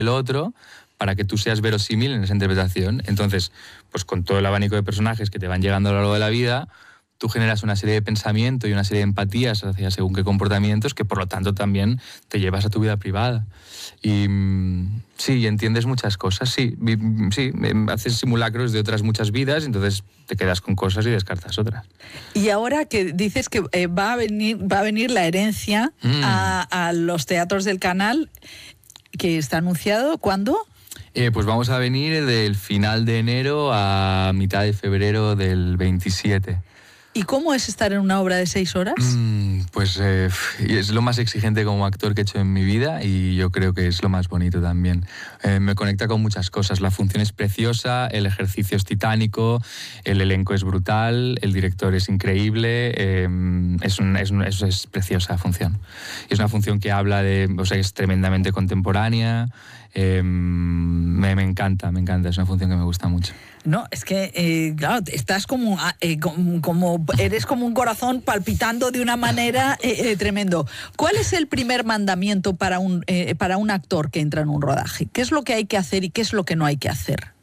el otro para que tú seas verosímil en esa interpretación. Entonces, pues con todo el abanico de personajes que te van llegando a lo largo de la vida, tú generas una serie de pensamientos y una serie de empatías hacia según qué comportamientos que por lo tanto también te llevas a tu vida privada. Y sí, entiendes muchas cosas, sí, haces simulacros de otras muchas vidas, entonces te quedas con cosas y descartas otras. Y ahora que dices que va a venir la herencia a los teatros del Canal, que está anunciado, ¿cuándo? Pues vamos a venir del final de enero a mitad de febrero del 27. ¿Y cómo es estar en una obra de 6 horas? Pues es lo más exigente como actor que he hecho en mi vida y yo creo que es lo más bonito también. Me conecta con muchas cosas. La función es preciosa, el ejercicio es titánico, el elenco es brutal, el director es increíble, es preciosa función. Es una función que habla es tremendamente contemporánea. Me encanta, es una función que me gusta mucho. No, es que, claro, estás eres como un corazón palpitando de una manera tremendo. ¿Cuál es el primer mandamiento para un actor que entra en un rodaje? ¿Qué es lo que hay que hacer y qué es lo que no hay que hacer?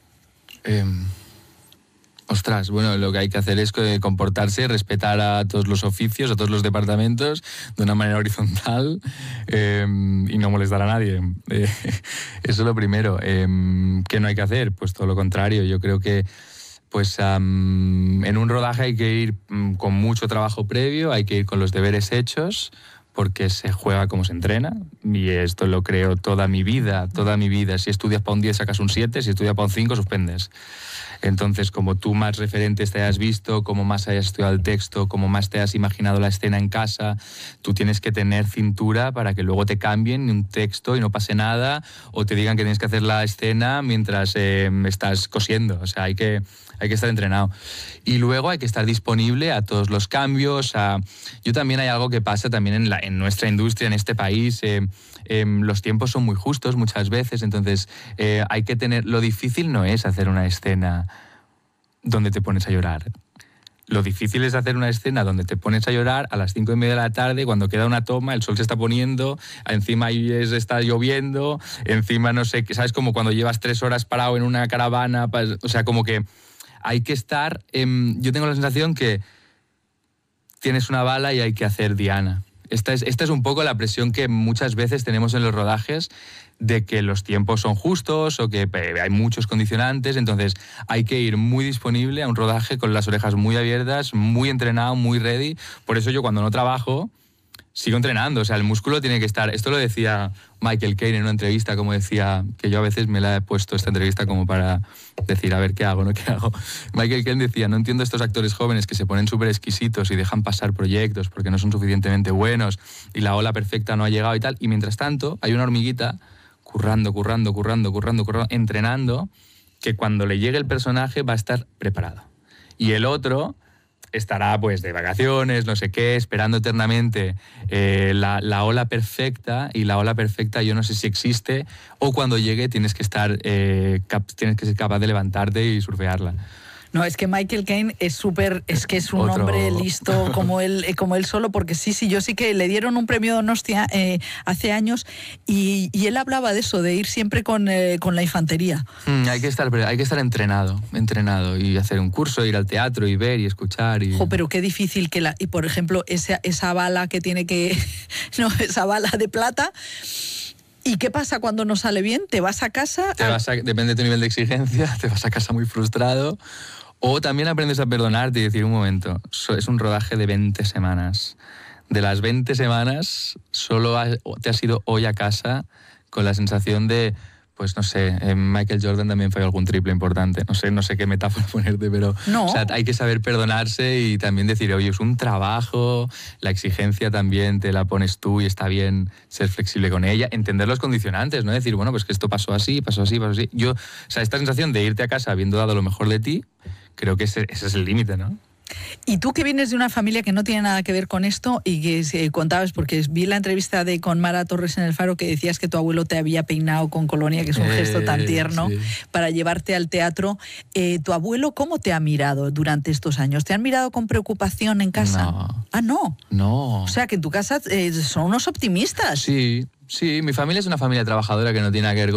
Ostras, bueno, lo que hay que hacer es comportarse, respetar a todos los oficios, a todos los departamentos, de una manera horizontal y no molestar a nadie. Eso es lo primero. ¿Qué no hay que hacer? Pues todo lo contrario. Yo creo que en un rodaje hay que ir con mucho trabajo previo, hay que ir con los deberes hechos, porque se juega como se entrena, y esto lo creo toda mi vida. Si estudias para un 10 sacas un 7, si estudias para un 5 suspendes. Entonces, como tú más referentes te hayas visto, como más hayas estudiado el texto, como más te has imaginado la escena en casa, tú tienes que tener cintura para que luego te cambien un texto y no pase nada, o te digan que tienes que hacer la escena mientras estás cosiendo. O sea, hay que estar entrenado. Y luego hay que estar disponible a todos los cambios. Yo también hay algo que pasa también en nuestra industria, en este país. Los tiempos son muy justos muchas veces, entonces hay que tener... Lo difícil no es hacer una escena donde te pones a llorar. Lo difícil es hacer una escena donde te pones a llorar a las 5:30 de la tarde, cuando queda una toma, el sol se está poniendo, encima está lloviendo, encima no sé, ¿sabes? Como cuando llevas 3 horas parado en una caravana, o sea, como que hay que estar... yo tengo la sensación que tienes una bala y hay que hacer diana. Esta es un poco la presión que muchas veces tenemos en los rodajes, de que los tiempos son justos o que hay muchos condicionantes, entonces hay que ir muy disponible a un rodaje con las orejas muy abiertas, muy entrenado, muy ready. Por eso yo cuando no trabajo sigo entrenando, o sea, el músculo tiene que estar... Esto lo decía Michael Caine en una entrevista, como decía, que yo a veces me la he puesto esta entrevista como para decir, a ver, ¿qué hago, no? ¿Qué hago? Michael Caine decía, no entiendo estos actores jóvenes que se ponen súper exquisitos y dejan pasar proyectos porque no son suficientemente buenos y la ola perfecta no ha llegado y tal, y mientras tanto hay una hormiguita currando, entrenando, que cuando le llegue el personaje va a estar preparado. Y el otro estará pues de vacaciones, no sé qué, esperando eternamente la ola perfecta, y la ola perfecta yo no sé si existe, o cuando llegue tienes que ser capaz de levantarte y surfearla. No, es que Michael Caine es un hombre listo como él solo, porque sí, yo sí que le dieron un premio Donostia hace años y él hablaba de eso, de ir siempre con la infantería. Hay que estar entrenado y hacer un curso, ir al teatro y ver y escuchar. Pero qué difícil y por ejemplo, esa bala que tiene que... no, esa bala de plata... ¿Y qué pasa cuando no sale bien? ¿Te vas a casa? Depende de tu nivel de exigencia, te vas a casa muy frustrado. O también aprendes a perdonarte y decir, un momento, es un rodaje de 20 semanas. De las 20 semanas, solo te has ido hoy a casa con la sensación de... Pues no sé, Michael Jordan también falló algún triple importante. No sé qué metáfora ponerte, pero no. O sea, hay que saber perdonarse y también decir, oye, es un trabajo, la exigencia también te la pones tú y está bien ser flexible con ella, entender los condicionantes, ¿no? Decir, bueno, pues que esto pasó así. Yo, o sea, esta sensación de irte a casa habiendo dado lo mejor de ti, creo que ese es el límite, ¿no? Y tú que vienes de una familia que no tiene nada que ver con esto y que contabas, porque vi la entrevista con Mara Torres en El Faro, que decías que tu abuelo te había peinado con colonia, que es un gesto tan tierno, sí, para llevarte al teatro. ¿Tu abuelo cómo te ha mirado durante estos años? ¿Te han mirado con preocupación en casa? No. Ah, ¿no? No. O sea, que en tu casa son unos optimistas. Sí, Sí, mi familia es una familia trabajadora que no tiene nada que ver